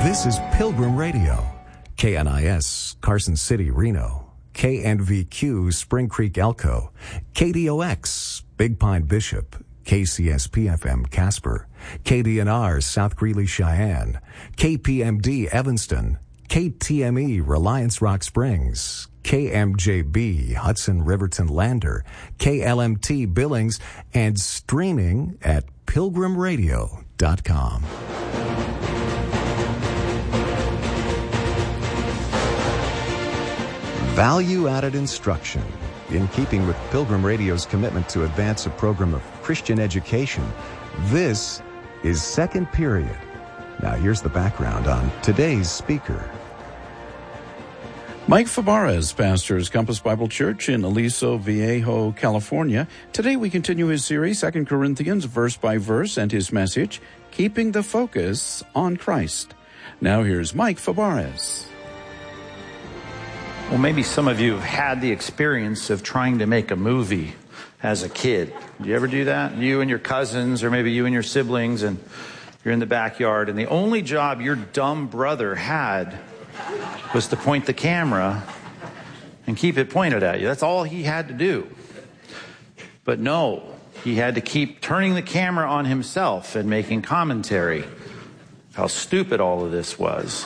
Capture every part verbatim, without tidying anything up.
This is Pilgrim Radio, K N I S, Carson City, Reno, K N V Q, Spring Creek, Elko, K D O X, Big Pine, Bishop, K C S P F M, Casper, K D N R, South Greeley, Cheyenne, K P M D, Evanston, K T M E, Reliance Rock Springs, K M J B, Hudson Riverton Lander, K L M T Billings, and streaming at pilgrim radio dot com. Value-added instruction. In keeping with Pilgrim Radio's commitment to advance a program of Christian education, this is Second Period. Now here's the background on today's speaker. Mike Fabarez pastors Compass Bible Church in Aliso Viejo, California. Today we continue his series, Second Corinthians, verse by verse, and his message, Keeping the Focus on Christ. Now here's Mike Fabarez. Well, maybe some of you have had the experience of trying to make a movie as a kid. Do you ever do that? You and your cousins, or maybe you and your siblings, and you're in the backyard, and the only job your dumb brother had was to point the camera and keep it pointed at you. That's all he had to do. But no, he had to keep turning the camera on himself and making commentary. How stupid all of this was.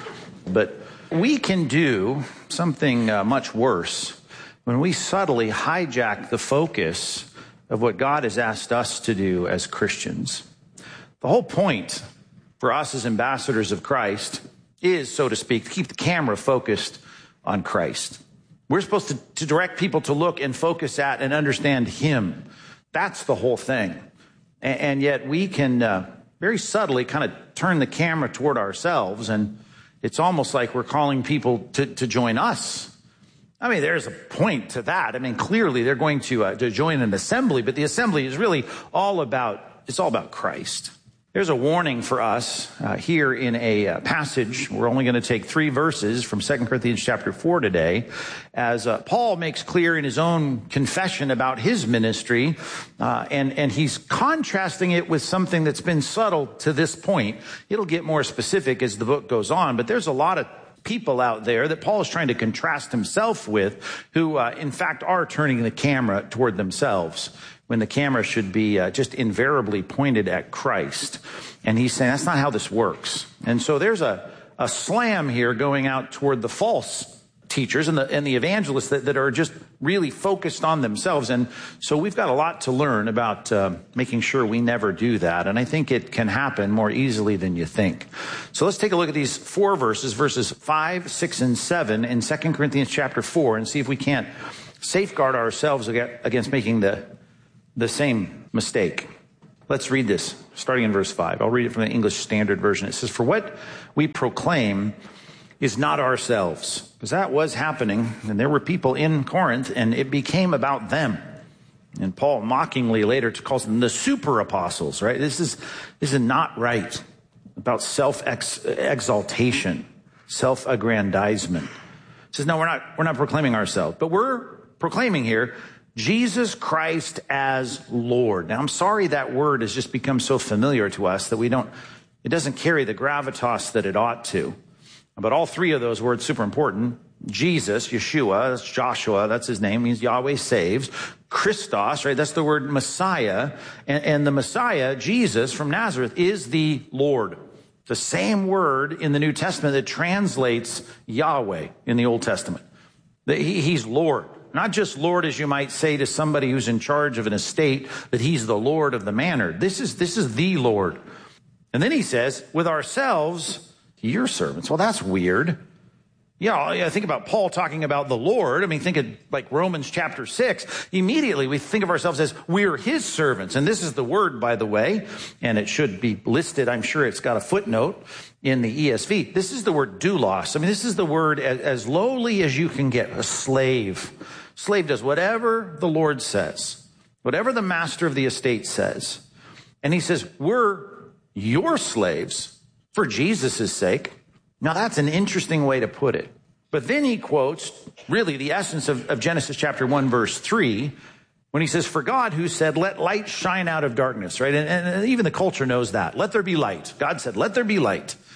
But we can do something uh, much worse when we subtly hijack the focus of what God has asked us to do as Christians. The whole point for us as ambassadors of Christ is, so to speak, to keep the camera focused on Christ. We're supposed to, to direct people to look and focus at and understand Him. That's the whole thing. And, and yet we can uh, very subtly kind of turn the camera toward ourselves, and it's almost like we're calling people to, to join us. I mean, there's a point to that. I mean, clearly they're going to, uh, to join an assembly, but the assembly is really all about, it's all about Christ. There's a warning for us uh, here in a uh, passage. We're only going to take three verses from Second Corinthians chapter four today, as uh, Paul makes clear in his own confession about his ministry, uh, and, and he's contrasting it with something that's been subtle to this point. It'll get more specific as the book goes on, but there's a lot of people out there that Paul is trying to contrast himself with who, uh, in fact, are turning the camera toward themselves, when the camera should be uh, just invariably pointed at Christ. And he's saying that's not how this works. And so there's a, a slam here going out toward the false teachers and the, and the evangelists that, that are just really focused on themselves. And so we've got a lot to learn about uh, making sure we never do that. And I think it can happen more easily than you think. So let's take a look at these four verses, verses five, six, and seven in Second Corinthians chapter four, and see if we can't safeguard ourselves against making the the same mistake. Let's read this, starting in verse five. I'll read it from the English Standard Version. It says, "For what we proclaim is not ourselves," because that was happening, and there were people in Corinth, and it became about them. And Paul mockingly later calls them the super apostles, right? This is, this is not right. About self-exaltation, self-aggrandizement. He says, no, we're not, we're not proclaiming ourselves, but we're proclaiming here Jesus Christ as Lord. Now, I'm sorry that word has just become so familiar to us that we don't, it doesn't carry the gravitas that it ought to. But all three of those words, super important. Jesus, Yeshua, that's Joshua, that's his name, means Yahweh saves. Christos, right, that's the word Messiah. And, and the Messiah, Jesus from Nazareth, is the Lord. The same word in the New Testament that translates Yahweh in the Old Testament. He, he's Lord. Not just Lord, as you might say to somebody who's in charge of an estate, that he's the Lord of the manor. This is, this is the Lord. And then he says, with ourselves, your servants. Well, that's weird. Yeah, I think about Paul talking about the Lord. I mean, think of like Romans chapter six. Immediately we think of ourselves as we're his servants. And this is the word, by the way, and it should be listed. I'm sure it's got a footnote in the E S V. This is the word doulos. I mean, this is the word as, as lowly as you can get, a slave. Slave does whatever the Lord says, whatever the master of the estate says. And he says, we're your slaves for Jesus' sake. Now, that's an interesting way to put it. But then he quotes really the essence of, of Genesis chapter one, verse three, when he says, for God who said, let light shine out of darkness, right? And, and even the culture knows that. Let there be light. God said, let there be light.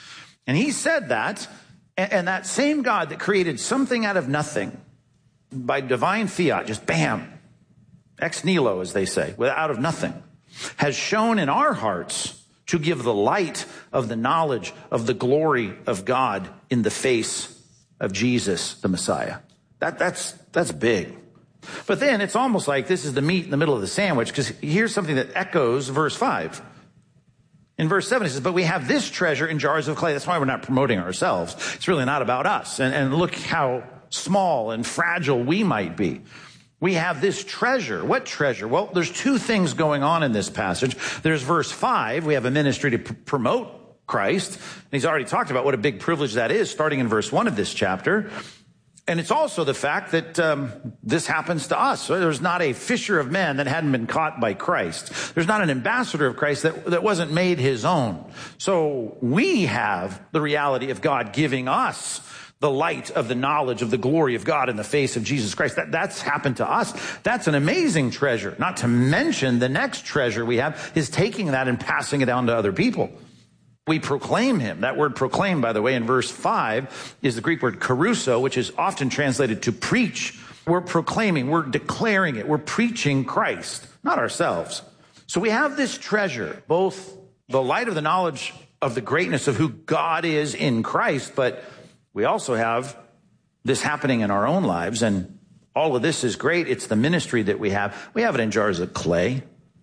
And he said that, and, and that same God that created something out of nothing by divine fiat, just bam, ex nihilo, as they say, out of nothing, has shown in our hearts to give the light of the knowledge of the glory of God in the face of Jesus, the Messiah. That, that's, that's big. But then it's almost like this is the meat in the middle of the sandwich, because here's something that echoes verse five. In verse seven, it says, but we have this treasure in jars of clay. That's why we're not promoting ourselves. It's really not about us. And, and look how small and fragile we might be. We have this treasure. What treasure? Well, there's two things going on in this passage. There's verse five. We have a ministry to pr- promote Christ. And he's already talked about what a big privilege that is, starting in verse one of this chapter. And it's also the fact that um, this happens to us. There's not a fisher of men that hadn't been caught by Christ. There's not an ambassador of Christ that, that wasn't made his own. So we have the reality of God giving us the light of the knowledge of the glory of God in the face of Jesus Christ. That, that's happened to us. That's an amazing treasure. Not to mention the next treasure we have is taking that and passing it on to other people. We proclaim him. That word proclaim, by the way, in verse five is the Greek word caruso, which is often translated to preach. We're proclaiming, we're declaring it, we're preaching Christ, not ourselves. So we have this treasure, both the light of the knowledge of the greatness of who God is in Christ, but we also have this happening in our own lives, and all of this is great. It's the ministry that we have. We have it in jars of clay.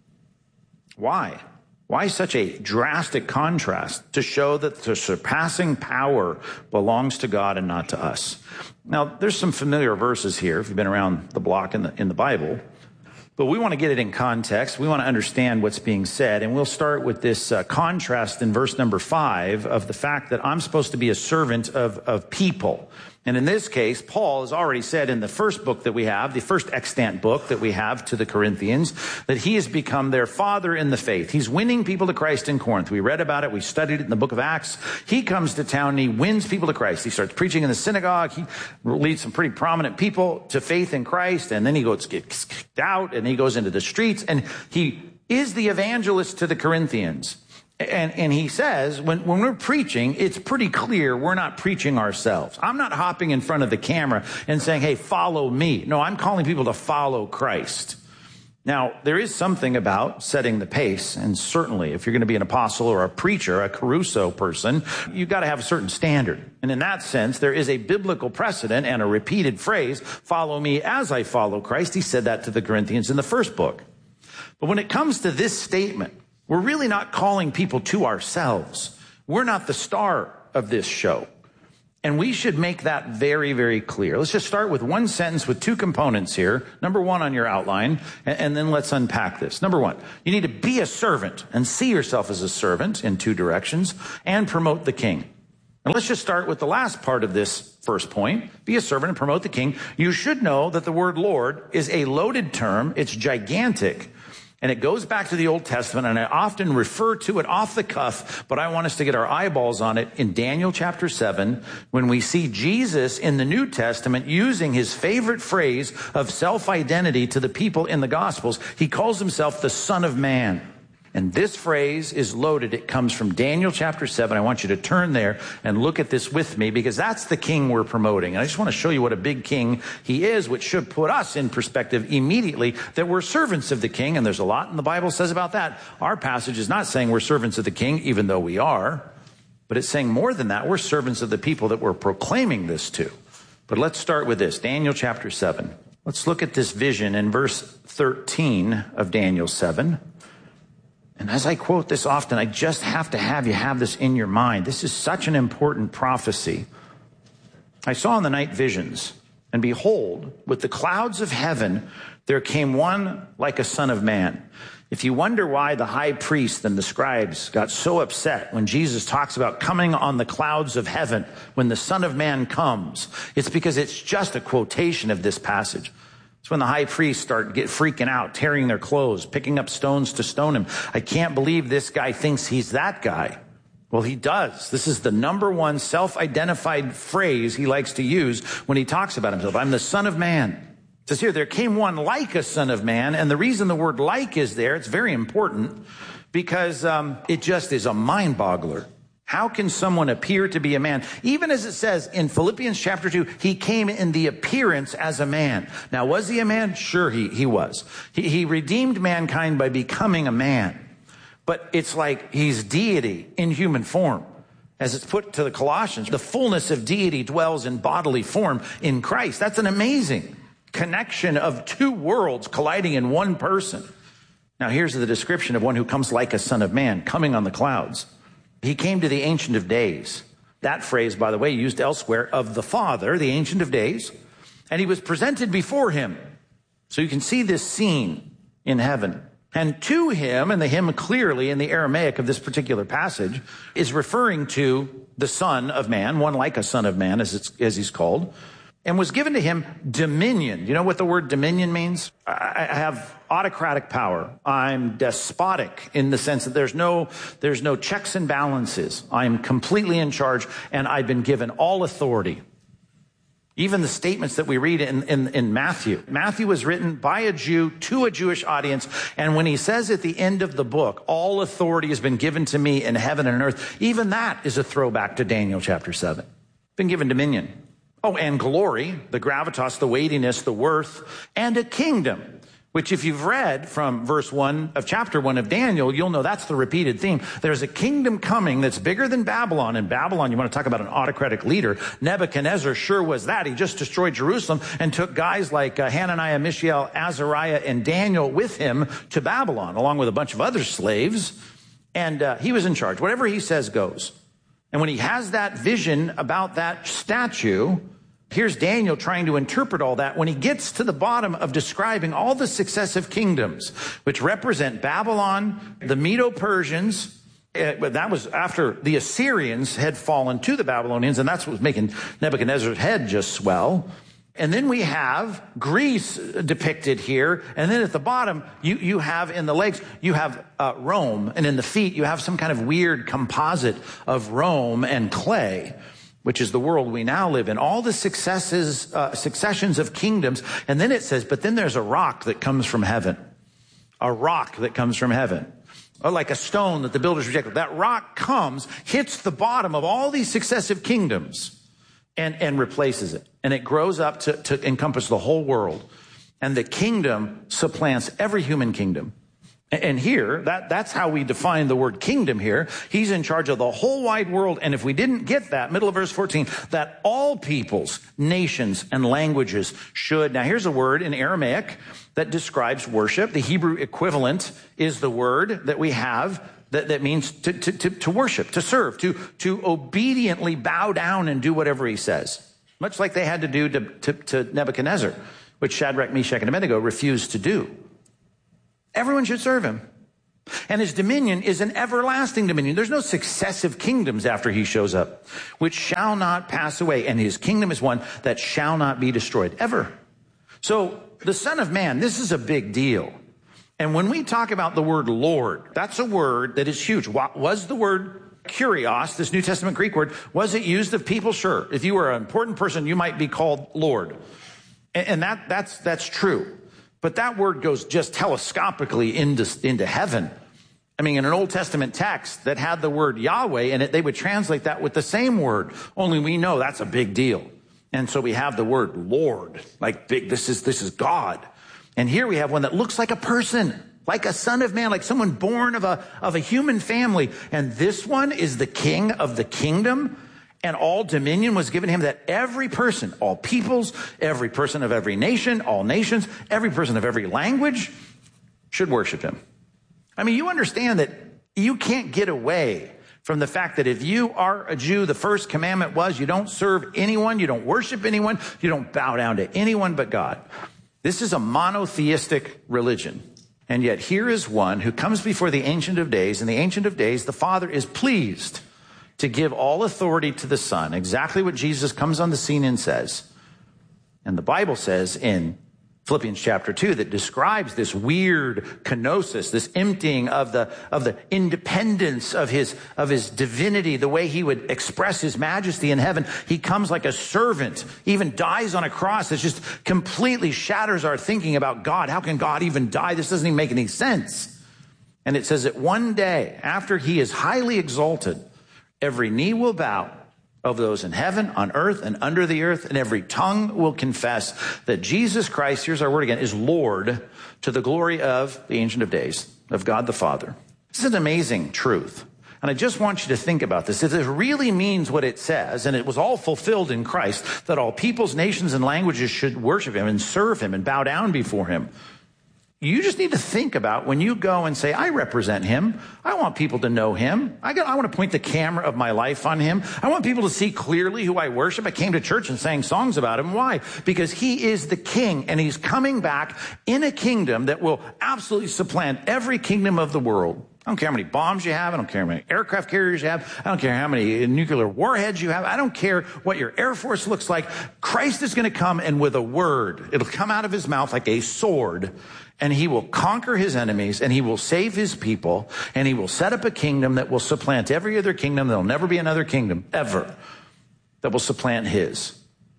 Why? Why such a drastic contrast? To show that the surpassing power belongs to God and not to us. Now, there's some familiar verses here, if you've been around the block in the, in the Bible. But we want to get it in context. We want to understand what's being said. And we'll start with this uh, contrast in verse number five of the fact that I'm supposed to be a servant of, of people. And in this case, Paul has already said in the first book that we have, the first extant book that we have to the Corinthians, that he has become their father in the faith. He's winning people to Christ in Corinth. We read about it. We studied it in the book of Acts. He comes to town and he wins people to Christ. He starts preaching in the synagogue. He leads some pretty prominent people to faith in Christ. And then he goes gets kicked out and he goes into the streets and he is the evangelist to the Corinthians. And, and he says, when, when we're preaching, it's pretty clear we're not preaching ourselves. I'm not hopping in front of the camera and saying, hey, follow me. No, I'm calling people to follow Christ. Now, there is something about setting the pace. And certainly, if you're going to be an apostle or a preacher, a caruso person, you've got to have a certain standard. And in that sense, there is a biblical precedent and a repeated phrase, follow me as I follow Christ. He said that to the Corinthians in the first book. But when it comes to this statement, we're really not calling people to ourselves. We're not the star of this show. And we should make that very, very clear. Let's just start with one sentence with two components here. Number one on your outline, and then let's unpack this. Number one, you need to be a servant and see yourself as a servant in two directions and promote the king. And let's just start with the last part of this first point. Be a servant and promote the king. You should know that the word Lord is a loaded term. It's gigantic. And it goes back to the Old Testament, and I often refer to it off the cuff, but I want us to get our eyeballs on it in Daniel chapter seven, when we see Jesus in the New Testament using his favorite phrase of self-identity to the people in the Gospels. He calls himself the Son of Man. And this phrase is loaded. It comes from Daniel chapter seven. I want you to turn there and look at this with me, because that's the king we're promoting. And I just want to show you what a big king he is, which should put us in perspective immediately that we're servants of the king. And there's a lot in the Bible says about that. Our passage is not saying we're servants of the king, even though we are, but it's saying more than that. We're servants of the people that we're proclaiming this to. But let's start with this, Daniel chapter seven. Let's look at this vision in verse thirteen of Daniel seven. And as I quote this often, I just have to have you have this in your mind. This is such an important prophecy. I saw in the night visions, and behold, with the clouds of heaven, there came one like a son of man. If you wonder why the high priest and the scribes got so upset when Jesus talks about coming on the clouds of heaven, when the Son of Man comes, it's because it's just a quotation of this passage. It's when the high priests start get freaking out, tearing their clothes, picking up stones to stone him. I can't believe this guy thinks he's that guy. Well, he does. This is the number one self-identified phrase he likes to use when he talks about himself. I'm the Son of Man. It says here, there came one like a son of man. And the reason the word like is there, it's very important, because um, it just is a mind boggler. How can someone appear to be a man? Even as it says in Philippians chapter two, he came in the appearance as a man. Now, was he a man? Sure, he, he was. He, he redeemed mankind by becoming a man. But it's like he's deity in human form. As it's put to the Colossians, the fullness of deity dwells in bodily form in Christ. That's an amazing connection of two worlds colliding in one person. Now, here's the description of one who comes like a son of man, coming on the clouds. He came to the Ancient of Days. That phrase, by the way, used elsewhere, of the Father, the Ancient of Days. And he was presented before him. So you can see this scene in heaven. And to him, and the him clearly in the Aramaic of this particular passage, is referring to the Son of Man, one like a son of man, as, it's, as he's called, and was given to him dominion. Do you know what the word dominion means? I have autocratic power. I'm despotic in the sense that there's no, there's no checks and balances. I'm completely in charge, and I've been given all authority. Even the statements that we read in, in, in Matthew. Matthew was written by a Jew to a Jewish audience. And when he says at the end of the book, all authority has been given to me in heaven and earth, even that is a throwback to Daniel chapter seven. Been given dominion. Oh, and glory, the gravitas, the weightiness, the worth, and a kingdom, which if you've read from verse one of chapter one of Daniel, you'll know that's the repeated theme. There's a kingdom coming that's bigger than Babylon. And Babylon, you want to talk about an autocratic leader. Nebuchadnezzar sure was that. He just destroyed Jerusalem and took guys like uh, Hananiah, Mishael, Azariah, and Daniel with him to Babylon, along with a bunch of other slaves. And uh, he was in charge. Whatever he says goes. And when he has that vision about that statue, here's Daniel trying to interpret all that when he gets to the bottom of describing all the successive kingdoms, which represent Babylon, the Medo-Persians. Uh, that was after the Assyrians had fallen to the Babylonians, and that's what was making Nebuchadnezzar's head just swell. And then we have Greece depicted here. And then at the bottom, you, you have in the legs, you have uh, Rome. And in the feet, you have some kind of weird composite of Rome and clay, which is the world we now live in. All the successes, uh, successions of kingdoms. And then it says, but then there's a rock that comes from heaven. A rock that comes from heaven. Or like a stone that the builders rejected. That rock comes, hits the bottom of all these successive kingdoms and, and replaces it. And it grows up to, to encompass the whole world. And the kingdom supplants every human kingdom. And here, that, that's how we define the word kingdom here. He's in charge of the whole wide world. And if we didn't get that, middle of verse fourteen, that all peoples, nations, and languages should. Now, here's a word in Aramaic that describes worship. The Hebrew equivalent is the word that we have that, that means to, to, to, to worship, to serve, to, to obediently bow down and do whatever he says. Much like they had to do to, to, to Nebuchadnezzar, which Shadrach, Meshach, and Abednego refused to do. Everyone should serve him. And his dominion is an everlasting dominion. There's no successive kingdoms after he shows up, which shall not pass away. And his kingdom is one that shall not be destroyed ever. So the Son of Man, this is a big deal. And when we talk about the word Lord, that's a word that is huge. What was the word kurios, this New Testament Greek word, was it used of people? Sure. If you were an important person, you might be called Lord. And that, that's, that's true. But that word goes just telescopically into, into heaven. I mean, in an Old Testament text that had the word Yahweh in it, they would translate that with the same word. Only we know that's a big deal. And so we have the word Lord, like big, this is, this is God. And here we have one that looks like a person, like a son of man, like someone born of a, of a human family. And this one is the king of the kingdom. And all dominion was given him, that every person, all peoples, every person of every nation, all nations, every person of every language should worship him. I mean, you understand that you can't get away from the fact that if you are a Jew, the first commandment was you don't serve anyone, you don't worship anyone, you don't bow down to anyone but God. This is a monotheistic religion. And yet here is one who comes before the Ancient of Days. And the Ancient of Days, the Father is pleased to give all authority to the Son. Exactly what Jesus comes on the scene and says. And the Bible says in Philippians chapter two that describes this weird kenosis, this emptying of the, of the independence of his, of his divinity, the way he would express his majesty in heaven. He comes like a servant, even dies on a cross. It just completely shatters our thinking about God. How can God even die? This doesn't even make any sense. And it says that one day after he is highly exalted, Every knee will bow of those in heaven, on earth, and under the earth, and every tongue will confess that Jesus Christ, here's our word again, is Lord, to the glory of the Ancient of Days, of God the Father. This is an amazing truth. And I just want you to think about this. If it really means what it says, and it was all fulfilled in Christ, that all peoples, nations, and languages should worship him and serve him and bow down before him, you just need to think about when you go and say, I represent him. I want people to know him. I, got, I want to point the camera of my life on him. I want people to see clearly who I worship. I came to church and sang songs about him. Why? Because he is the king, and he's coming back in a kingdom that will absolutely supplant every kingdom of the world. I don't care how many bombs you have. I don't care how many aircraft carriers you have. I don't care how many nuclear warheads you have. I don't care what your Air Force looks like. Christ is going to come, and with a word, it'll come out of his mouth like a sword, and he will conquer his enemies, and he will save his people, and he will set up a kingdom that will supplant every other kingdom. There'll never be another kingdom ever that will supplant his.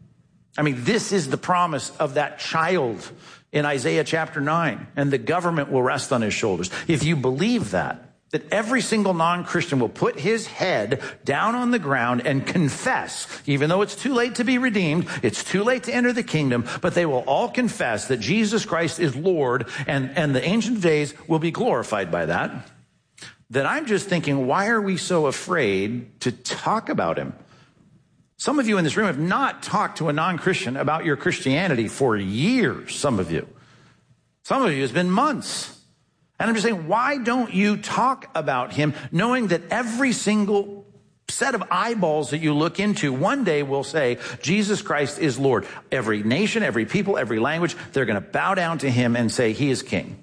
I mean, this is the promise of that child in Isaiah chapter nine, and the government will rest on his shoulders. If you believe that, that every single non-Christian will put his head down on the ground and confess, even though it's too late to be redeemed, it's too late to enter the kingdom, but they will all confess that Jesus Christ is Lord, and, and the Ancient of Days will be glorified by that, then I'm just thinking, why are we so afraid to talk about him? Some of you in this room have not talked to a non-Christian about your Christianity for years, some of you. Some of you it's been months. And I'm just saying, why don't you talk about him, knowing that every single set of eyeballs that you look into one day will say, Jesus Christ is Lord. Every nation, every people, every language, they're going to bow down to him and say he is king.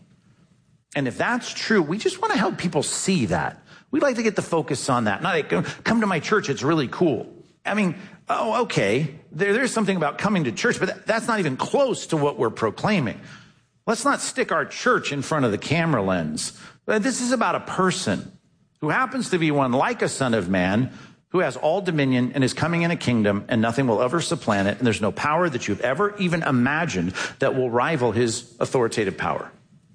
And if that's true, we just want to help people see that. We'd like to get the focus on that. Not like, come to my church, it's really cool. I mean, oh, okay, there, there's something about coming to church, but that, that's not even close to what we're proclaiming. Let's not stick our church in front of the camera lens. This is about a person who happens to be one like a son of man, who has all dominion and is coming in a kingdom, and nothing will ever supplant it. And there's no power that you've ever even imagined that will rival his authoritative power.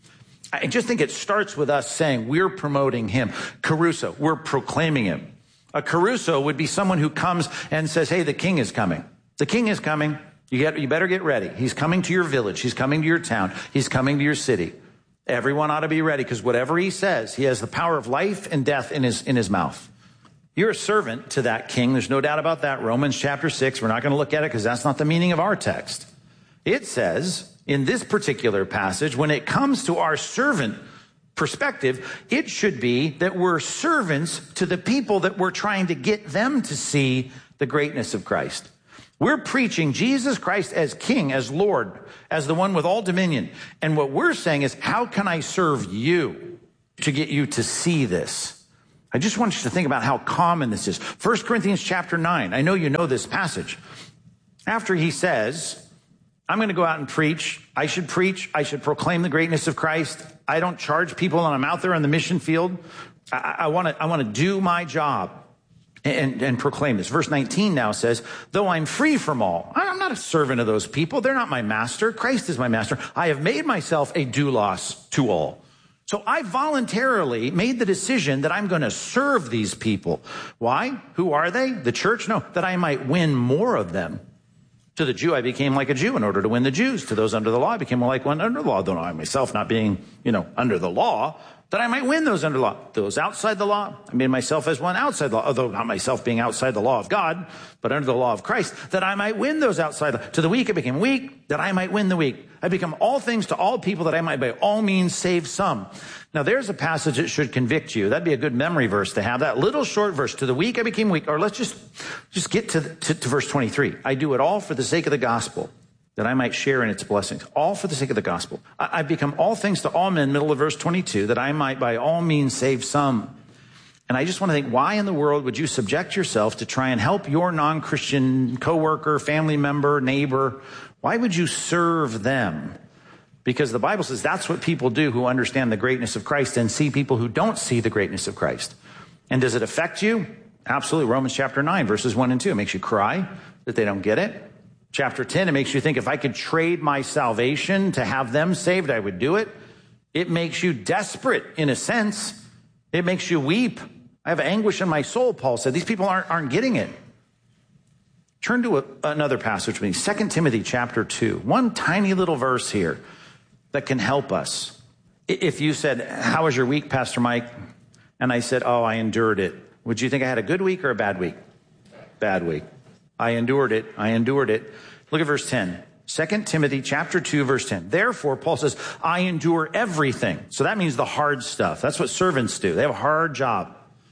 I just think it starts with us saying we're promoting him. Caruso, we're proclaiming him. A Caruso would be someone who comes and says, hey, the king is coming. The king is coming. You get, you better get ready. He's coming to your village. He's coming to your town. He's coming to your city. Everyone ought to be ready, because whatever he says, he has the power of life and death in his, in his mouth. You're a servant to that king. There's no doubt about that. Romans chapter six, we're not going to look at it because that's not the meaning of our text. It says in this particular passage, when it comes to our servant perspective, it should be that we're servants to the people that we're trying to get them to see the greatness of Christ. We're preaching Jesus Christ as King, as Lord, as the one with all dominion. And what we're saying is, how can I serve you to get you to see this? I just want you to think about how common this is. First Corinthians chapter nine. I know you know this passage. After he says, I'm going to go out and preach. I should preach. I should proclaim the greatness of Christ. I don't charge people when I'm out there on the mission field. I, I want to I want to do my job and, and proclaim this. Verse nineteen now says, though I'm free from all. I'm not a servant of those people. They're not my master. Christ is my master. I have made myself a doulos to all. So I voluntarily made the decision that I'm going to serve these people. Why? Who are they? The church? No, that I might win more of them. To the Jew, I became like a Jew in order to win the Jews. To those under the law, I became like one under the law, though I myself not being, you know, under the law, that I might win those under the law. Those outside the law, I made myself as one outside the law, although not myself being outside the law of God, but under the law of Christ, that I might win those outside. To the weak, I became weak, that I might win the weak. I become all things to all people, that I might by all means save some. Now, there's a passage that should convict you. That'd be a good memory verse to have. That little short verse, to the weak I became weak. Or let's just, just get to, the, to, to verse twenty-three. I do it all for the sake of the gospel, that I might share in its blessings. All for the sake of the gospel. I, I become all things to all men, middle of verse twenty-two, that I might by all means save some. And I just want to think, why in the world would you subject yourself to try and help your non-Christian coworker, family member, neighbor? Why would you serve them? Because the Bible says that's what people do who understand the greatness of Christ and see people who don't see the greatness of Christ. And does it affect you? Absolutely. Romans chapter nine, verses one and two. It makes you cry that they don't get it. Chapter ten, it makes you think if I could trade my salvation to have them saved, I would do it. It makes you desperate in a sense. It makes you weep. I have anguish in my soul, Paul said. These people aren't, aren't getting it. Turn to a, another passage with me, Second Timothy chapter two. One tiny little verse here that can help us. If you said, how was your week, Pastor Mike? And I said, oh, I endured it. Would you think I had a good week or a bad week? Bad week. I endured it. I endured it. Look at verse ten. Second Timothy chapter two, verse ten. Therefore, Paul says, I endure everything. So that means the hard stuff. That's what servants do. They have a hard job.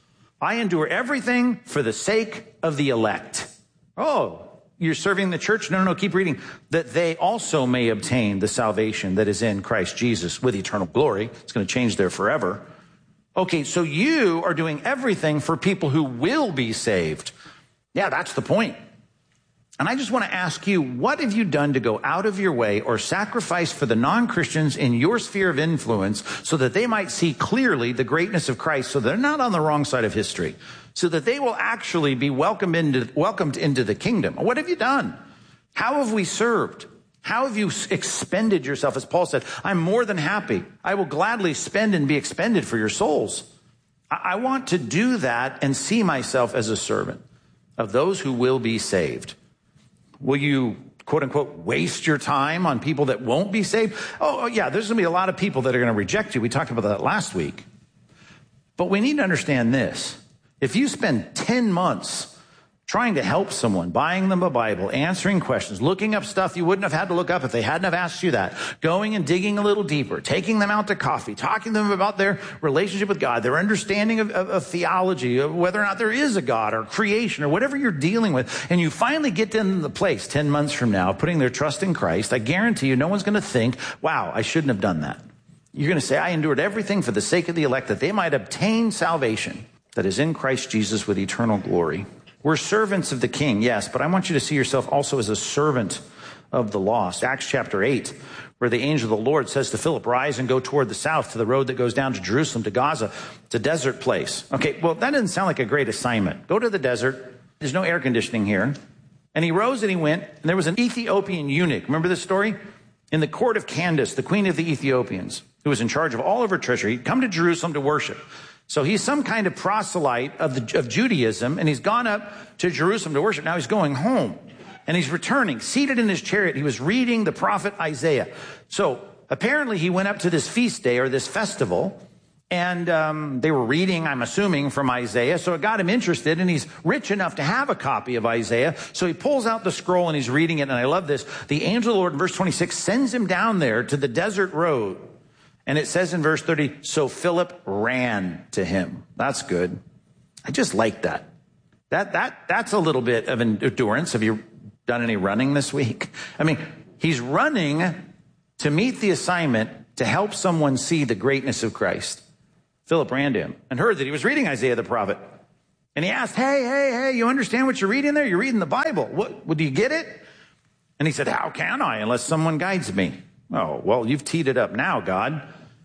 I endure everything for the sake of the elect. Oh, you're serving the church? No, no, no, keep reading. That they also may obtain the salvation that is in Christ Jesus with eternal glory. It's going to change there forever. Okay, so you are doing everything for people who will be saved. Yeah, that's the point. And I just want to ask you, what have you done to go out of your way or sacrifice for the non-Christians in your sphere of influence so that they might see clearly the greatness of Christ, so they're not on the wrong side of history, so that they will actually be welcomed into, welcomed into the kingdom? What have you done? How have we served? How have you expended yourself? As Paul said, I'm more than happy. I will gladly spend and be expended for your souls. I want to do that and see myself as a servant of those who will be saved. Will you, quote unquote, waste your time on people that won't be saved? Oh, oh yeah, there's going to be a lot of people that are going to reject you. We talked about that last week. But we need to understand this. If you spend ten months trying to help someone, buying them a Bible, answering questions, looking up stuff you wouldn't have had to look up if they hadn't have asked you that, going and digging a little deeper, taking them out to coffee, talking to them about their relationship with God, their understanding of, of, of theology, of whether or not there is a God or creation or whatever you're dealing with, and you finally get to the place ten months from now, putting their trust in Christ, I guarantee you no one's going to think, wow, I shouldn't have done that. You're going to say, I endured everything for the sake of the elect, that they might obtain salvation that is in Christ Jesus with eternal glory. We're servants of the King, yes, but I want you to see yourself also as a servant of the lost. Acts chapter eight, where the angel of the Lord says to Philip, rise and go toward the south to the road that goes down to Jerusalem, to Gaza. It's a desert place. Okay, well, that doesn't sound like a great assignment. Go to the desert. There's no air conditioning here. And he rose and he went, and there was an Ethiopian eunuch. Remember this story? In the court of Candace, the queen of the Ethiopians, who was in charge of all of her treasury. He'd come to Jerusalem to worship. So he's some kind of proselyte of, the, of Judaism, and he's gone up to Jerusalem to worship. Now he's going home, and he's returning. Seated in his chariot, he was reading the prophet Isaiah. So apparently he went up to this feast day or this festival, and um, they were reading, I'm assuming, from Isaiah. So it got him interested, and he's rich enough to have a copy of Isaiah. So he pulls out the scroll, and he's reading it, and I love this. The angel of the Lord, in verse twenty-six, sends him down there to the desert road. And it says in verse thirty, so Philip ran to him. That's good. I just like that. That that that's a little bit of endurance. Have you done any running this week? I mean, he's running to meet the assignment to help someone see the greatness of Christ. Philip ran to him and heard that he was reading Isaiah the prophet. And he asked, hey, hey, hey, you understand what you're reading there? You're reading the Bible. What, do you get it? And he said, how can I unless someone guides me? Oh, well, you've teed it up now, God.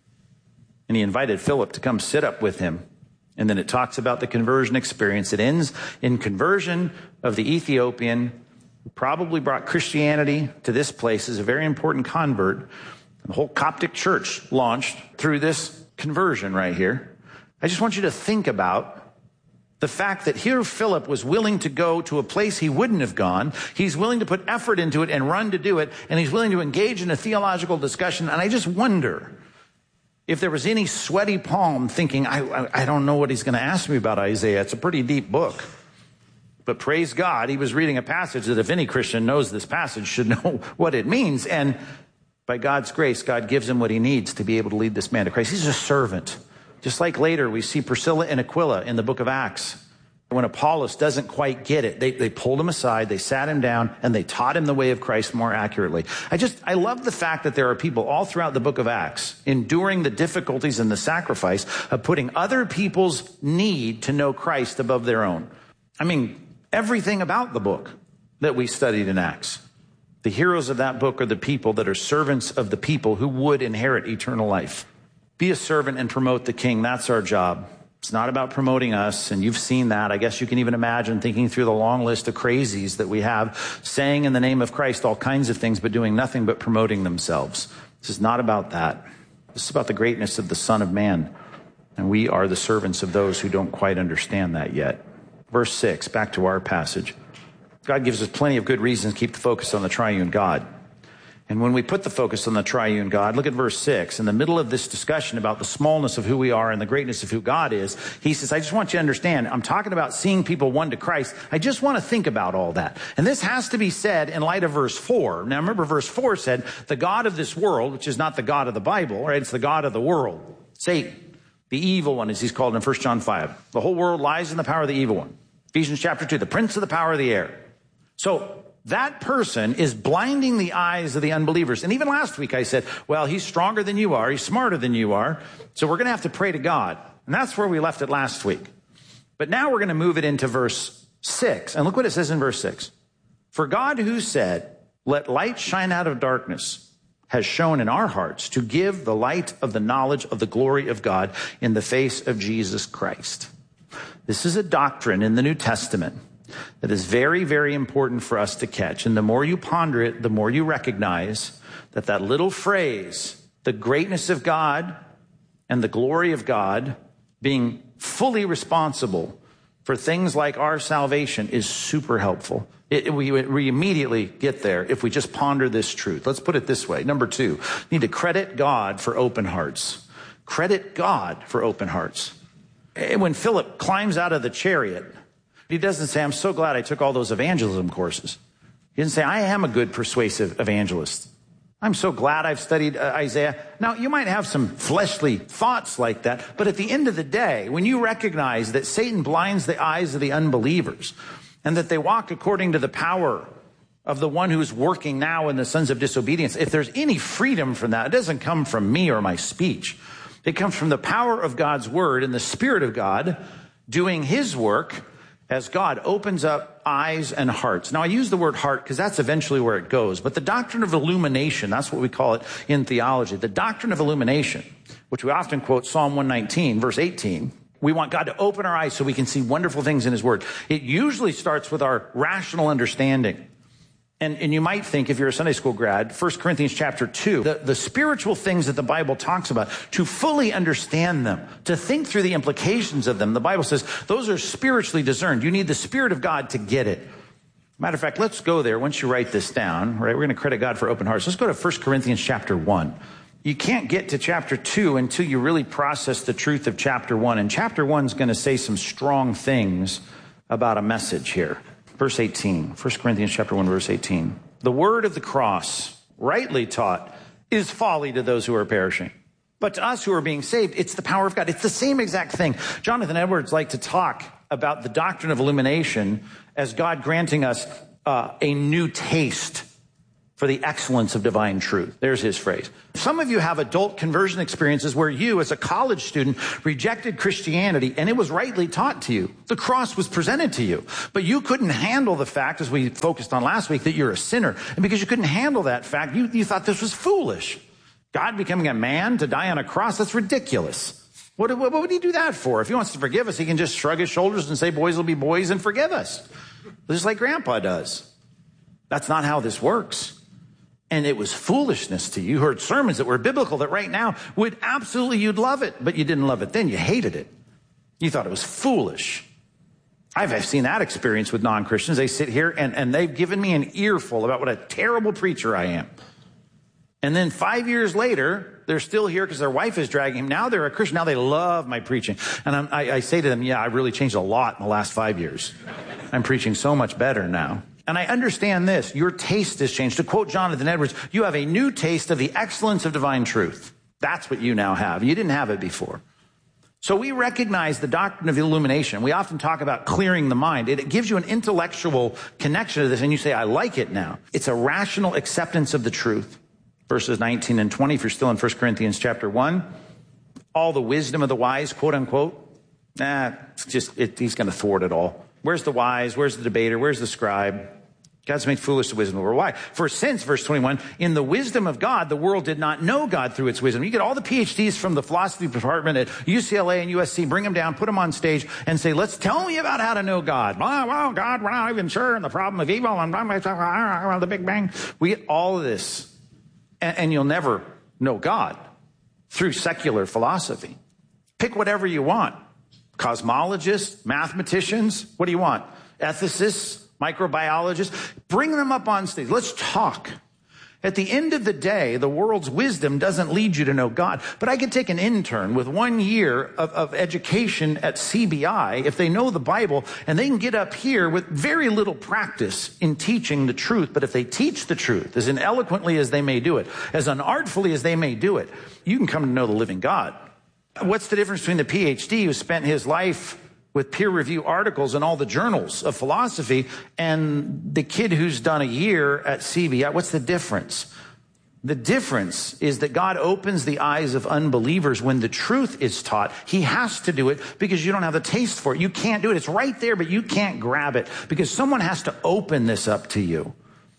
And he invited Philip to come sit up with him. And then it talks about the conversion experience. It ends in conversion of the Ethiopian, who probably brought Christianity to this place as a very important convert. The whole Coptic church launched through this conversion right here. I just want you to think about the fact that here Philip was willing to go to a place he wouldn't have gone. He's willing to put effort into it and run to do it. And he's willing to engage in a theological discussion. And I just wonder if there was any sweaty palm thinking, I, I, I don't know what he's going to ask me about Isaiah. It's a pretty deep book. But praise God, he was reading a passage that if any Christian knows this passage should know what it means. And by God's grace, God gives him what he needs to be able to lead this man to Christ. He's a servant. Just like later we see Priscilla and Aquila in the book of Acts. When Apollos doesn't quite get it, they, they pulled him aside, they sat him down, and they taught him the way of Christ more accurately. I just, I love the fact that there are people all throughout the book of Acts enduring the difficulties and the sacrifice of putting other people's need to know Christ above their own. I mean, everything about the book that we studied in Acts. The heroes of that book are the people that are servants of the people who would inherit eternal life. Be a servant and promote the King. That's our job. It's not about promoting us, and you've seen that. I guess you can even imagine thinking through the long list of crazies that we have, saying in the name of Christ all kinds of things, but doing nothing but promoting themselves. This is not about that. This is about the greatness of the Son of Man. And we are the servants of those who don't quite understand that yet. Verse six, back to our passage. God gives us plenty of good reasons to keep the focus on the triune God. And when we put the focus on the triune God, look at verse six. In the middle of this discussion about the smallness of who we are and the greatness of who God is, he says, I just want you to understand, I'm talking about seeing people won to Christ. I just want to think about all that. And this has to be said in light of verse four. Now remember, verse four said, the God of this world, which is not the God of the Bible, right? It's the God of the world. Satan, the evil one, as he's called in First John five. The whole world lies in the power of the evil one. Ephesians chapter two, the prince of the power of the air. So that person is blinding the eyes of the unbelievers. And even last week I said, well, he's stronger than you are. He's smarter than you are. So we're going to have to pray to God. And that's where we left it last week. But now we're going to move it into verse six. And look what it says in verse six. For God who said, let light shine out of darkness, has shown in our hearts to give the light of the knowledge of the glory of God in the face of Jesus Christ. This is a doctrine in the New Testament that is very, very important for us to catch. And the more you ponder it, the more you recognize that that little phrase, the greatness of God and the glory of God, being fully responsible for things like our salvation, is super helpful. It, we, we immediately get there if we just ponder this truth. Let's put it this way. Number two, we need to credit God for open hearts. Credit God for open hearts. When Philip climbs out of the chariot, he doesn't say, I'm so glad I took all those evangelism courses. He doesn't say, I am a good persuasive evangelist. I'm so glad I've studied uh, Isaiah. Now, you might have some fleshly thoughts like that, but at the end of the day, when you recognize that Satan blinds the eyes of the unbelievers and that they walk according to the power of the one who's working now in the sons of disobedience, if there's any freedom from that, it doesn't come from me or my speech. It comes from the power of God's word and the Spirit of God doing his work as God opens up eyes and hearts. Now, I use the word heart because that's eventually where it goes. But the doctrine of illumination, that's what we call it in theology. The doctrine of illumination, which we often quote Psalm one nineteen, verse eighteen. We want God to open our eyes so we can see wonderful things in his word. It usually starts with our rational understanding. And, and you might think, if you're a Sunday school grad, First Corinthians chapter two, the, the spiritual things that the Bible talks about, to fully understand them, to think through the implications of them, the Bible says those are spiritually discerned. You need the Spirit of God to get it. Matter of fact, let's go there. Once you write this down, right, we're going to credit God for open hearts. Let's go to First Corinthians chapter one. You can't get to chapter two until you really process the truth of chapter one. And chapter one is going to say some strong things about a message here. Verse eighteen, First Corinthians chapter one, verse eighteen. The word of the cross, rightly taught, is folly to those who are perishing. But to us who are being saved, it's the power of God. It's the same exact thing. Jonathan Edwards liked to talk about the doctrine of illumination as God granting us uh, a new taste for the excellence of divine truth. There's his phrase. Some of you have adult conversion experiences where you, as a college student, rejected Christianity and it was rightly taught to you. The cross was presented to you, but you couldn't handle the fact, as we focused on last week, that you're a sinner. And because you couldn't handle that fact, you, you thought this was foolish. God becoming a man to die on a cross, that's ridiculous. What, what, what would he do that for? If he wants to forgive us, he can just shrug his shoulders and say, boys will be boys, and forgive us. Just like Grandpa does. That's not how this works. And it was foolishness to you. You heard sermons that were biblical that right now would absolutely, you'd love it, but you didn't love it then. You hated it. You thought it was foolish. I've, I've seen that experience with non-Christians. They sit here and, and they've given me an earful about what a terrible preacher I am. And then five years later, they're still here because their wife is dragging him. Now they're a Christian. Now they love my preaching. And I'm, I, I say to them, yeah, I really changed a lot in the last five years. I'm preaching so much better now. And I understand this. Your taste has changed. To quote Jonathan Edwards, you have a new taste of the excellence of divine truth. That's what you now have. You didn't have it before. So we recognize the doctrine of illumination. We often talk about clearing the mind. It, it gives you an intellectual connection to this, and you say, I like it now. It's a rational acceptance of the truth. Verses nineteen and twenty, if you're still in First Corinthians chapter one. All the wisdom of the wise, quote unquote. Nah, it's just, it, he's going to thwart it all. Where's the wise? Where's the debater? Where's the scribe? God's made foolish the wisdom of the world. Why? For since, verse twenty-one, in the wisdom of God, the world did not know God through its wisdom. You get all the P H Ds from the philosophy department at U C L A and U S C, bring them down, put them on stage, and say, let's tell me about how to know God. Well, well God, we're not even sure, and the problem of evil, and the Big Bang. We get all of this, and, and you'll never know God through secular philosophy. Pick whatever you want. Cosmologists, mathematicians, what do you want? Ethicists, microbiologists. Bring them up on stage. Let's talk. At the end of the day, the world's wisdom doesn't lead you to know God. But I could take an intern with one year of, of education at C B I, if they know the Bible, and they can get up here with very little practice in teaching the truth. But if they teach the truth, as ineloquently as they may do it, as unartfully as they may do it, you can come to know the living God. What's the difference between the P H D who spent his life with peer review articles in all the journals of philosophy and the kid who's done a year at C B I? What's the difference? The difference is that God opens the eyes of unbelievers when the truth is taught. He has to do it because you don't have the taste for it. You can't do it. It's right there, but you can't grab it because someone has to open this up to you.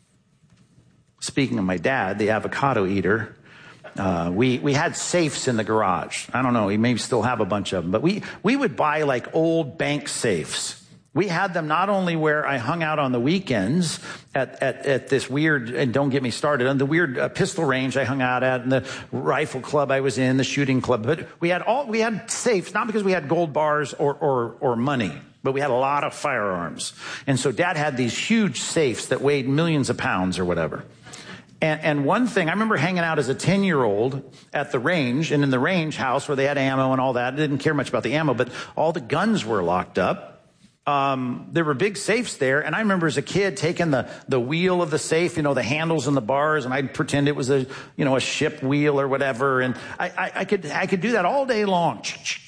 Speaking of my dad, the avocado eater, Uh, we, we had safes in the garage. I don't know, he may still have a bunch of them, but we, we would buy like old bank safes. We had them not only where I hung out on the weekends at, at, at this weird, and don't get me started, on the weird uh, pistol range I hung out at, and the rifle club I was in, the shooting club, but we had all, we had safes, not because we had gold bars or, or, or money, but we had a lot of firearms. And so Dad had these huge safes that weighed millions of pounds or whatever. And, and one thing, I remember hanging out as a ten-year-old at the range, and in the range house where they had ammo and all that. I didn't care much about the ammo, but all the guns were locked up. Um, there were big safes there, and I remember as a kid taking the, the wheel of the safe, you know, the handles and the bars, and I'd pretend it was a, you know, a ship wheel or whatever, and I, I, I could, I could do that all day long.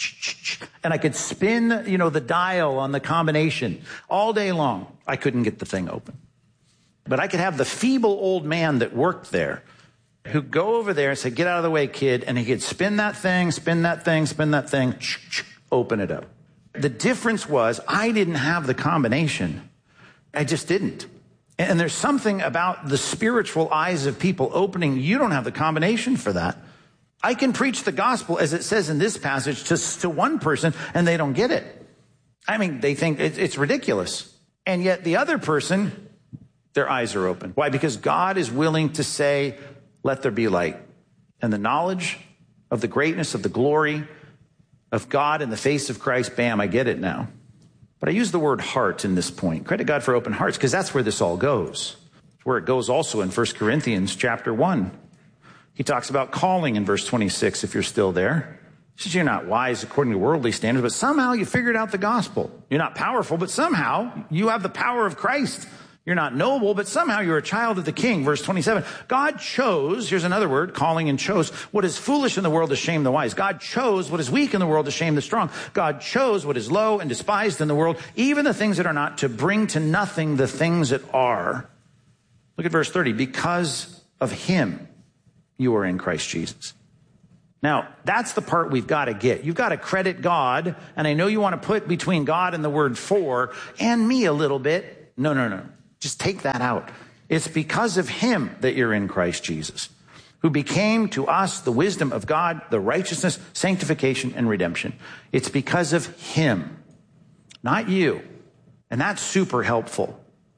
And I could spin, you know, the dial on the combination all day long. I couldn't get the thing open. But I could have the feeble old man that worked there who'd go over there and say, get out of the way, kid. And he could spin that thing, spin that thing, spin that thing, open it up. The difference was I didn't have the combination. I just didn't. And there's something about the spiritual eyes of people opening. You don't have the combination for that. I can preach the gospel, as it says in this passage, to, to one person, and they don't get it. I mean, they think it, it's ridiculous. And yet the other person, their eyes are open. Why? Because God is willing to say, let there be light. And the knowledge of the greatness of the glory of God in the face of Christ, bam, I get it now. But I use the word heart in this point. Credit God for open hearts, because that's where this all goes. It's where it goes also in First Corinthians chapter one. He talks about calling in verse twenty-six, if you're still there. He says, you're not wise according to worldly standards, but somehow you figured out the gospel. You're not powerful, but somehow you have the power of Christ. You're not noble, but somehow you're a child of the King. Verse twenty-seven, God chose, here's another word, calling and chose, what is foolish in the world to shame the wise. God chose what is weak in the world to shame the strong. God chose what is low and despised in the world, even the things that are not, to bring to nothing the things that are. Look at verse thirty, because of him you are in Christ Jesus. Now, that's the part we've got to get. You've got to credit God, and I know you want to put between God and the word for, and me a little bit. No, no, no. Just take that out. It's because of him that you're in Christ Jesus, who became to us the wisdom of God, the righteousness, sanctification, and redemption. It's because of him, not you. And that's super helpful.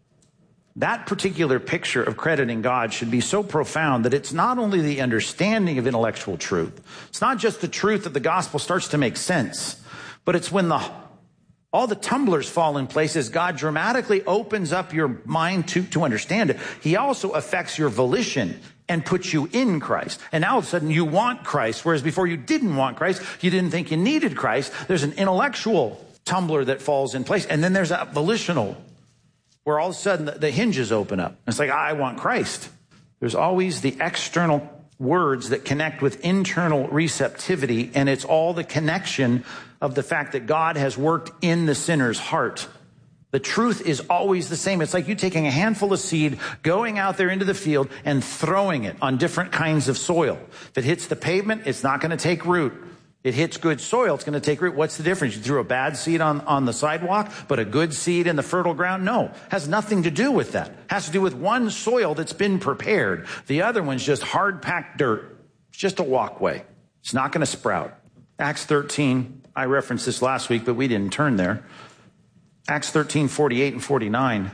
That particular picture of crediting God should be so profound that it's not only the understanding of intellectual truth. It's not just the truth that the gospel starts to make sense, but it's when the all the tumblers fall in place as God dramatically opens up your mind to, to understand it. He also affects your volition and puts you in Christ. And now all of a sudden you want Christ, whereas before you didn't want Christ, you didn't think you needed Christ. There's an intellectual tumbler that falls in place, and then there's a volitional where all of a sudden the, the hinges open up. It's like, I want Christ. There's always the external words that connect with internal receptivity, and it's all the connection of the fact that God has worked in the sinner's heart. The truth is always the same. It's like you taking a handful of seed, going out there into the field, and throwing it on different kinds of soil. If it hits the pavement, it's not going to take root. It hits good soil, it's going to take root. What's the difference? You threw a bad seed on, on the sidewalk, but a good seed in the fertile ground? No, has nothing to do with that. It has to do with one soil that's been prepared. The other one's just hard-packed dirt. It's just a walkway. It's not going to sprout. Acts thirteen, I referenced this last week, but we didn't turn there. Acts thirteen, forty-eight and forty-nine.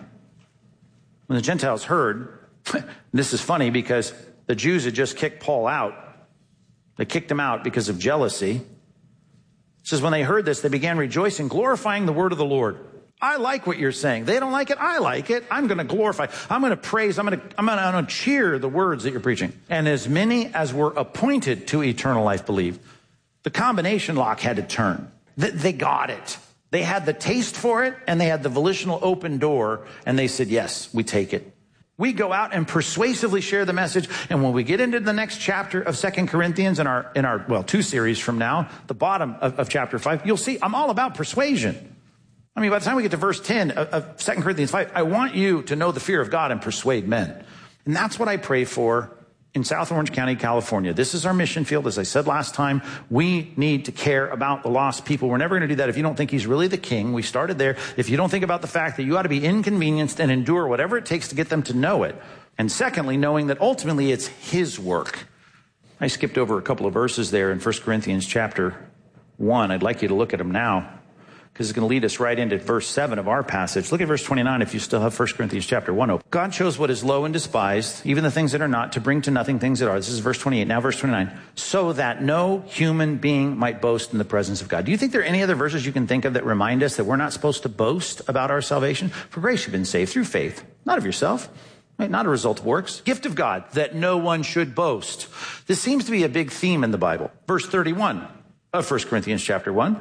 When the Gentiles heard, this is funny because the Jews had just kicked Paul out. They kicked him out because of jealousy. It says, when they heard this, they began rejoicing, glorifying the word of the Lord. I like what you're saying. They don't like it. I like it. I'm going to glorify. I'm going to praise. I'm going to, I'm going to, I'm going to cheer the words that you're preaching. And as many as were appointed to eternal life believed. The combination lock had to turn. They got it. They had the taste for it, and they had the volitional open door, and they said, yes, we take it. We go out and persuasively share the message, and when we get into the next chapter of Second Corinthians in our, in our well, two series from now, the bottom of, of chapter five, you'll see I'm all about persuasion. I mean, by the time we get to verse ten of, of Second Corinthians five, I want you to know the fear of God and persuade men. And that's what I pray for in South Orange County, California. This is our mission field. As I said last time, we need to care about the lost people. We're never going to do that if you don't think he's really the king. We started there. If you don't think about the fact that you ought to be inconvenienced and endure whatever it takes to get them to know it. And secondly, knowing that ultimately it's his work. I skipped over a couple of verses there in First Corinthians chapter one. I'd like you to look at them now, because it's going to lead us right into verse seven of our passage. Look at verse twenty-nine if you still have First Corinthians chapter one open. God chose what is low and despised, even the things that are not, to bring to nothing things that are. This is verse twenty-eight. Now verse twenty-nine. So that no human being might boast in the presence of God. Do you think there are any other verses you can think of that remind us that we're not supposed to boast about our salvation? For grace you've been saved through faith, not of yourself, right? Not a result of works. Gift of God, that no one should boast. This seems to be a big theme in the Bible. Verse thirty-one of First Corinthians chapter one.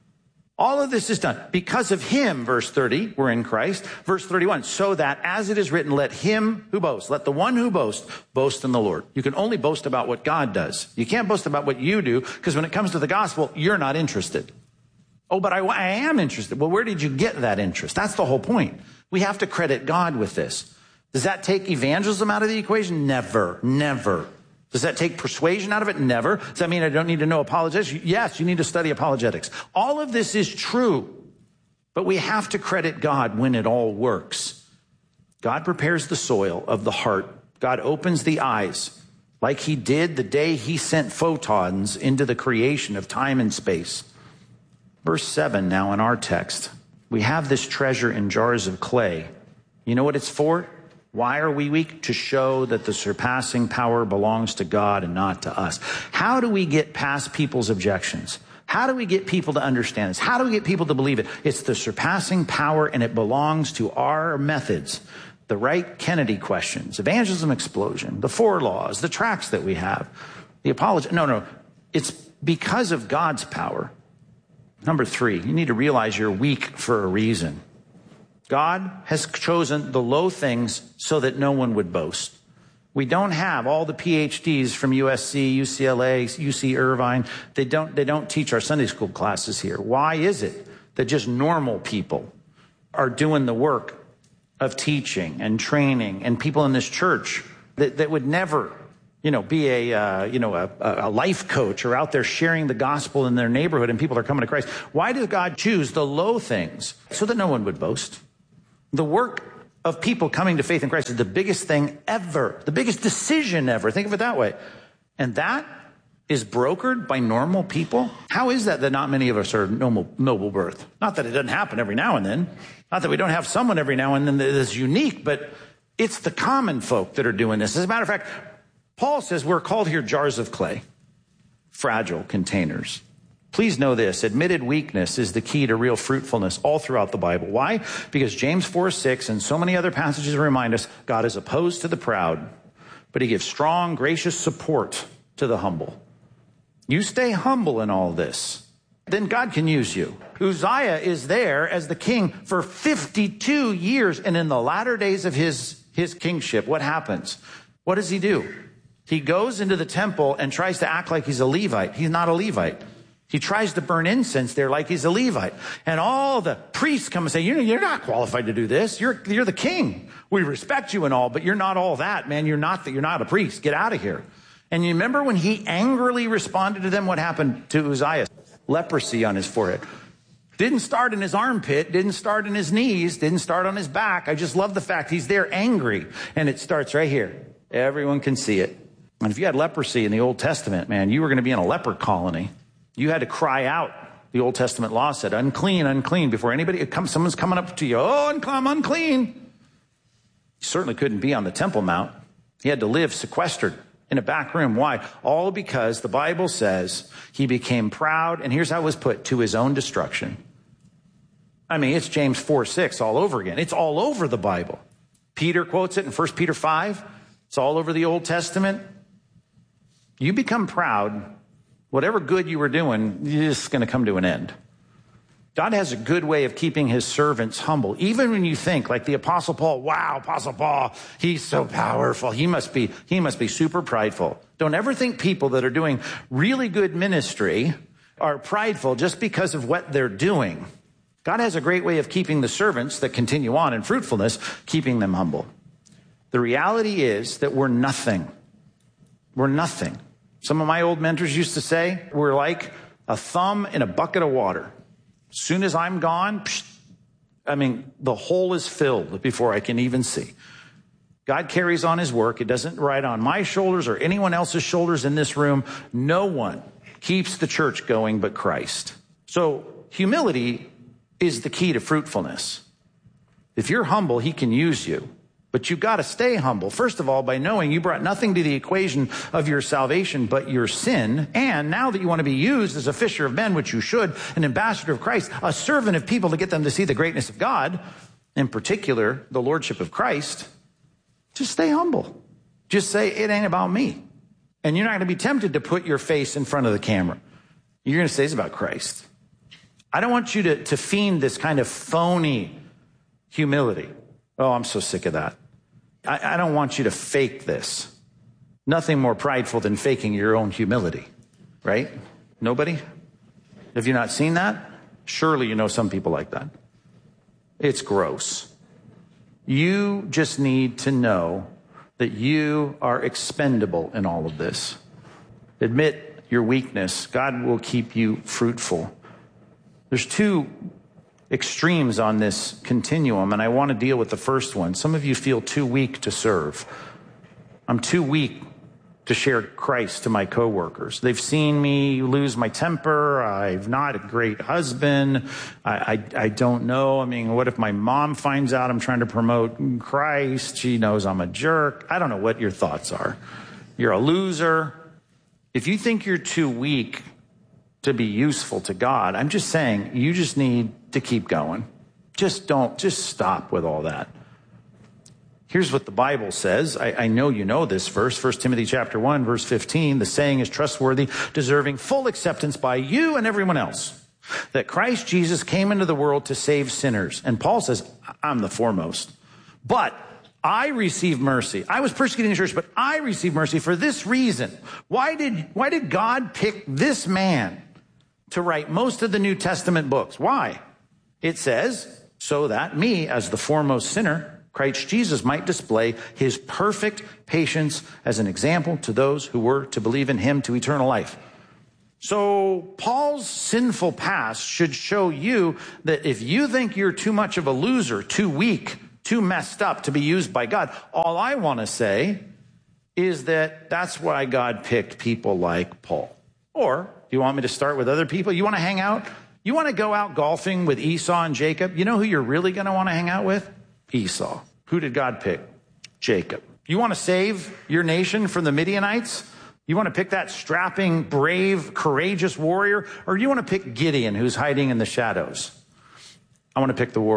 All of this is done because of him, verse thirty, we're in Christ. Verse thirty-one, so that as it is written, let him who boasts, let the one who boasts, boast in the Lord. You can only boast about what God does. You can't boast about what you do, because when it comes to the gospel, you're not interested. Oh, but I, I am interested. Well, where did you get that interest? That's the whole point. We have to credit God with this. Does that take evangelism out of the equation? Never, never. Does that take persuasion out of it? Never. Does that mean I don't need to know apologetics? Yes, you need to study apologetics. All of this is true, but we have to credit God when it all works. God prepares the soil of the heart. God opens the eyes like he did the day he sent photons into the creation of time and space. Verse seven now in our text. We have this treasure in jars of clay. You know what it's for? Why are we weak? To show that the surpassing power belongs to God and not to us. How do we get past people's objections? How do we get people to understand this? How do we get people to believe it? It's the surpassing power, and it belongs to our methods. The right Kennedy questions, evangelism explosion, the four laws, the tracts that we have, the apology. No, no, it's because of God's power. Number three, you need to realize you're weak for a reason. God has chosen the low things so that no one would boast. We don't have all the P H Ds from U S C, U C L A, U C Irvine. They don't, they don't teach our Sunday school classes here. Why is it that just normal people are doing the work of teaching and training, and people in this church that, that would never, you know, be a, uh, you know, a, a life coach or out there sharing the gospel in their neighborhood and people are coming to Christ? Why does God choose the low things so that no one would boast? The work of people coming to faith in Christ is the biggest thing ever, the biggest decision ever. Think of it that way. And that is brokered by normal people. How is that that not many of us are noble, noble birth? Not that it doesn't happen every now and then. Not that we don't have someone every now and then that is unique, but it's the common folk that are doing this. As a matter of fact, Paul says we're called here jars of clay, fragile containers. Please know this, admitted weakness is the key to real fruitfulness all throughout the Bible. Why? Because James four six and so many other passages remind us God is opposed to the proud, but he gives strong, gracious support to the humble. You stay humble in all this, then God can use you. Uzziah is there as the king for fifty-two years, and in the latter days of his, his kingship, what happens? What does he do? He goes into the temple and tries to act like he's a Levite. He's not a Levite. He tries to burn incense there like he's a Levite. And all the priests come and say, you know, you're not qualified to do this. You're, you're the king. We respect you and all, but you're not all that, man. You're not, you're not a priest. Get out of here. And you remember when he angrily responded to them, what happened to Uzziah? Leprosy on his forehead. Didn't start in his armpit, didn't start in his knees, didn't start on his back. I just love the fact he's there angry. And it starts right here. Everyone can see it. And if you had leprosy in the Old Testament, man, you were going to be in a leper colony. You had to cry out. The Old Testament law said, unclean, unclean, before anybody comes, someone's coming up to you. Oh, I'm unclean. He certainly couldn't be on the Temple Mount. He had to live sequestered in a back room. Why? All because the Bible says he became proud, and here's how it was put, to his own destruction. I mean, it's James four six all over again. It's all over the Bible. Peter quotes it in First Peter five. It's all over the Old Testament. You become proud, whatever good you were doing, it's just going to come to an end. God has a good way of keeping his servants humble. Even when you think, like the Apostle Paul, wow, Apostle Paul, he's so powerful. He must be, he must be super prideful. Don't ever think people that are doing really good ministry are prideful just because of what they're doing. God has a great way of keeping the servants that continue on in fruitfulness, keeping them humble. The reality is that we're nothing. We're nothing. Some of my old mentors used to say, we're like a thumb in a bucket of water. As soon as I'm gone, psh, I mean, the hole is filled before I can even see. God carries on his work. It doesn't ride on my shoulders or anyone else's shoulders in this room. No one keeps the church going but Christ. So humility is the key to fruitfulness. If you're humble, he can use you. But you've got to stay humble, first of all, by knowing you brought nothing to the equation of your salvation but your sin. And now that you want to be used as a fisher of men, which you should, an ambassador of Christ, a servant of people to get them to see the greatness of God, in particular, the lordship of Christ, just stay humble. Just say, it ain't about me. And you're not going to be tempted to put your face in front of the camera. You're going to say it's about Christ. I don't want you to, to fiend this kind of phony humility. Oh, I'm so sick of that. I, I don't want you to fake this. Nothing more prideful than faking your own humility, right? Nobody? Have you not seen that? Surely you know some people like that. It's gross. You just need to know that you are expendable in all of this. Admit your weakness. God will keep you fruitful. There's two extremes on this continuum, and I want to deal with the first one. Some of you feel too weak to serve. I'm too weak to share Christ to my coworkers. They've seen me lose my temper. I'm not a great husband. I, I, I don't know. I mean, what if my mom finds out I'm trying to promote Christ? She knows I'm a jerk. I don't know what your thoughts are. You're a loser. If you think you're too weak to be useful to God, I'm just saying you just need to keep going. Just don't, just stop with all that. Here's what the Bible says. I, I know you know this verse, First Timothy chapter one, verse fifteen. The saying is trustworthy, deserving full acceptance by you and everyone else, that Christ Jesus came into the world to save sinners. And Paul says, I'm the foremost. But I received mercy. I was persecuting the church, but I received mercy for this reason. Why did, why did God pick this man to write most of the New Testament books? Why? It says, so that me, as the foremost sinner, Christ Jesus, might display his perfect patience as an example to those who were to believe in him to eternal life. So Paul's sinful past should show you that if you think you're too much of a loser, too weak, too messed up to be used by God, all I want to say is that that's why God picked people like Paul. Or, do you want me to start with other people? You want to hang out? You want to go out golfing with Esau and Jacob? You know who you're really going to want to hang out with? Esau. Who did God pick? Jacob. You want to save your nation from the Midianites? You want to pick that strapping, brave, courageous warrior? Or do you want to pick Gideon, who's hiding in the shadows? I want to pick the warrior.